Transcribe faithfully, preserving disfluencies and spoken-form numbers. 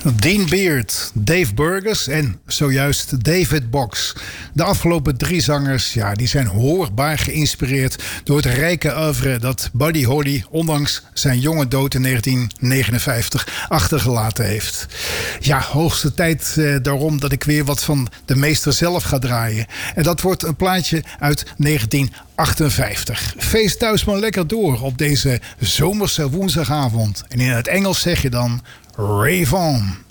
Dean Beard, Dave Burgess en zojuist David Box. De afgelopen drie zangers ja, die zijn hoorbaar geïnspireerd door het rijke oeuvre dat Buddy Holly ondanks zijn jonge dood in negentien negenenvijftig achtergelaten heeft. Ja, hoogste tijd eh, daarom dat ik weer wat van de meester zelf ga draaien. En dat wordt een plaatje uit negentien achtenvijftig. Feest thuis maar lekker door op deze zomerse woensdagavond. En in het Engels zeg je dan Rave On.